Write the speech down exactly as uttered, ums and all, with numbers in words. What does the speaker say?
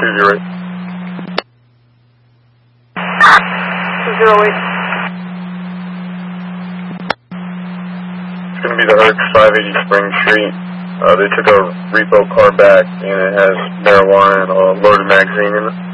two zero eight. two zero eight. It's going to be the Herc five eighty Spring Street. Uh, they took a repo car back, and it has marijuana and a loaded magazine in it.